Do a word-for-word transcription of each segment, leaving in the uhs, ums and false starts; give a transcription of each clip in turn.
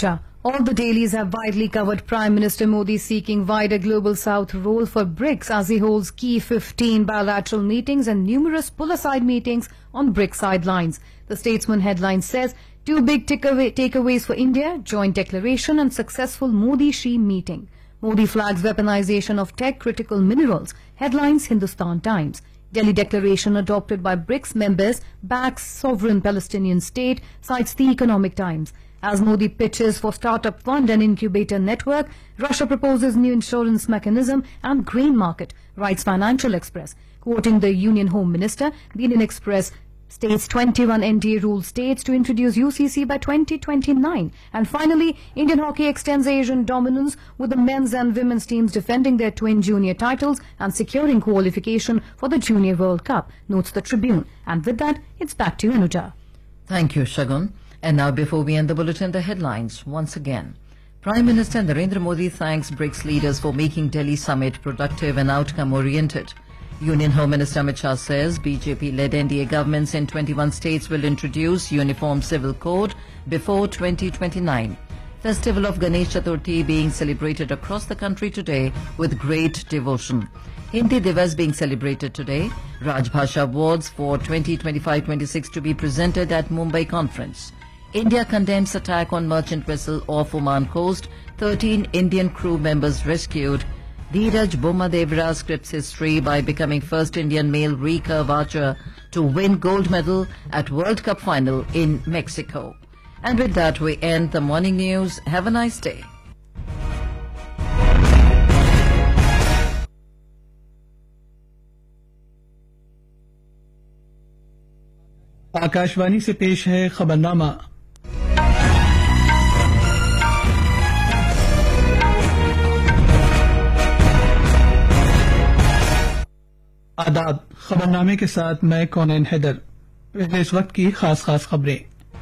Anuja. All the dailies have widely covered Prime Minister Modi seeking wider Global South role for BRICS as he holds key fifteen bilateral meetings and numerous pull-aside meetings on BRICS sidelines. The Statesman headline says, two big takeaway- takeaways for India, joint declaration and successful Modi-Xi meeting. Modi flags weaponization of tech-critical minerals. Headlines Hindustan Times. Delhi declaration adopted by BRICS members backs sovereign Palestinian state, cites the Economic Times. As Modi pitches for startup fund and incubator network, Russia proposes new insurance mechanism and grain market, writes Financial Express. Quoting the Union Home Minister, the Indian Express states twenty-one N D A rule states to introduce U C C by twenty twenty-nine. And finally, Indian hockey extends Asian dominance with the men's and women's teams defending their twin junior titles and securing qualification for the Junior World Cup, notes the Tribune. And with that, it's back to you, Anuja. Thank you, Shagun. And now, before we end the bulletin, the headlines once again. Prime Minister Narendra Modi thanks BRICS leaders for making Delhi summit productive and outcome-oriented. Union Home Minister Amit Shah says B J P-led N D A governments in twenty-one states will introduce Uniform Civil Code before twenty twenty-nine. Festival of Ganesh Chaturthi being celebrated across the country today with great devotion. Hindi Divas being celebrated today. Rajbhasha Awards for twenty twenty-five twenty-six to be presented at Mumbai Conference. India condemns attack on merchant vessel off Oman coast. thirteen Indian crew members rescued. Dheeraj Bommadevara scripts history by becoming first Indian male recurve archer to win gold medal at World Cup final in Mexico. And with that, we end the morning news. Have a nice day. Akashvani से पेश है खबरनामा। आदाब, खबरनामे के साथ मैं कौनैन हैदर। पहले इस वक्त की खास खास खबरें।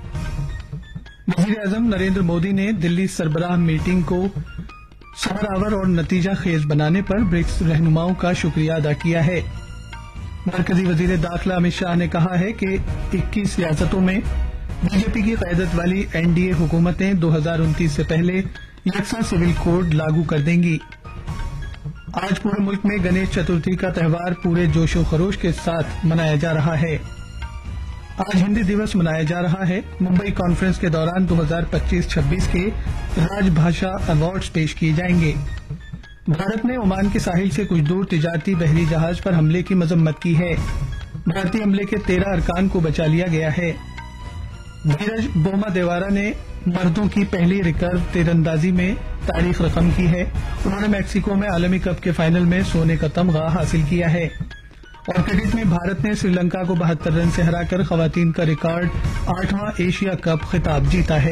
वजीर आजम नरेंद्र मोदी ने दिल्ली सरबराह मीटिंग को समरावर और नतीजा खेज बनाने पर ब्रिक्स रहनुमाओं का शुक्रिया अदा किया है। मरकजी वजीर दाखिला अमित शाह ने कहा है कि इक्कीस रियासतों में बीजेपी की क़यादत वाली एनडीए हुकूमतें दो हजार उनतीस से पहले यकसा सिविल कोड लागू कर देंगी। आज पूरे मुल्क में गणेश चतुर्थी का त्यौहार पूरे जोशो खरोश के साथ मनाया जा रहा है। आज हिंदी दिवस मनाया जा रहा है। मुंबई कॉन्फ्रेंस के दौरान दो हजार पच्चीस छब्बीस के राजभाषा अवार्ड्स पेश किए जाएंगे। भारत ने ओमान के साहिल से कुछ दूर तिजारती बहरी जहाज पर हमले की मजम्मत की है। भारतीय हमले के तेरह अरकान को बचा लिया गया है। धीरज बोमादेवारा ने मर्दों की पहली रिकर्व तीरंदाजी में तारीख रकम की है। उन्होंने मैक्सिको में आलमी कप के फाइनल में सोने का तमगा हासिल किया है। और क्रिकेट में भारत ने श्रीलंका को बहत्तर रन से हराकर खवातीन का रिकॉर्ड आठवां एशिया कप खिताब जीता है।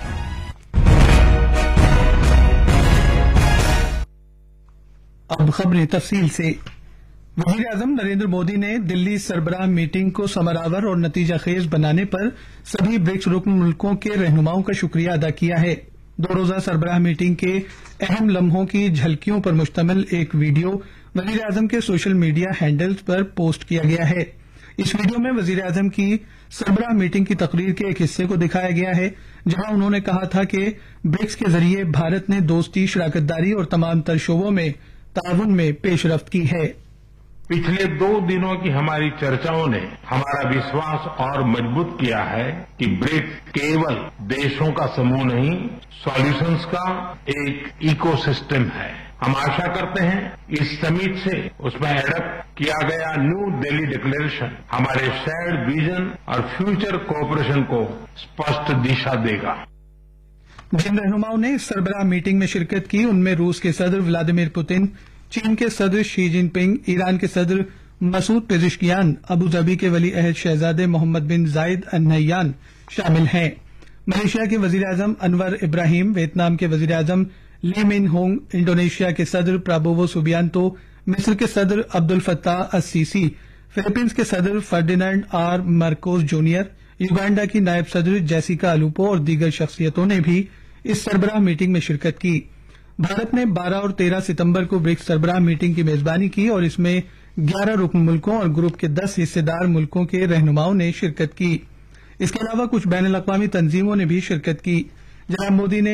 अब खबरें तफसील से। वजीर आजम नरेंद्र मोदी ने दिल्ली सरबराह मीटिंग को समरावर और नतीजा खेज बनाने पर सभी ब्रिक्स रुकन मुल्कों के रहनुमाओं का शुक्रिया अदा किया है। दो रोजा सरबराह मीटिंग के अहम लम्हों की झलकियों पर मुश्तमिल एक वीडियो वजीर आजम के सोशल मीडिया हैंडल्स पर पोस्ट किया गया है। इस वीडियो में वजीर आजम की सरबराह मीटिंग की तकरीर के एक हिस्से को दिखाया गया है, जहां उन्होंने कहा था कि ब्रिक्स के जरिए भारत ने दोस्ती, शराकतदारी और तमाम तर शोबों में ताउन में पेशरफ्त की है। पिछले दो दिनों की हमारी चर्चाओं ने हमारा विश्वास और मजबूत किया है कि ब्रिक्स केवल देशों का समूह नहीं, सॉल्यूशंस का एक इकोसिस्टम है। हम आशा करते हैं इस समिट से उसमें एडप्ट किया गया न्यू दिल्ली डिक्लेरेशन हमारे शेयर्ड विजन और फ्यूचर कोऑपरेशन को स्पष्ट दिशा देगा। जिन रहनुमाओं ने इस सरबराह मीटिंग में शिरकत की, उनमें रूस के सदर व्लादिमीर पुतिन, चीन के सदर शी जिनपिंग, ईरान के सदर मसूद पेजिशकियान, अबू धाबी के वली अहद शहजादे मोहम्मद बिन जायद अल नह्यान शामिल हैं। मलेशिया के वजीर आजम अनवर इब्राहिम, वियतनाम के वजीर आजम ली मिन होंग, इंडोनेशिया के सदर प्राबोवो सुबियांतो, मिस्र के सदर अब्दुल फत्ताह अस-सीसी, फिलीपींस के सदर Ferdinand are Marcos junior, Uganda की नायब सदर जेसिका अलूपो और दीगर शख्सियतों ने भी इस सरबराह मीटिंग में शिरकत की। भारत ने बारह और तेरह सितंबर को ब्रिक्स सरबराह मीटिंग की मेजबानी की और इसमें ग्यारह रुकन मुल्कों और ग्रुप के दस हिस्सेदार मुल्कों के रहनुमाओं ने शिरकत की। इसके अलावा कुछ बैन अल अक़वामी तंजीमों ने भी शिरकत की। जनाब मोदी ने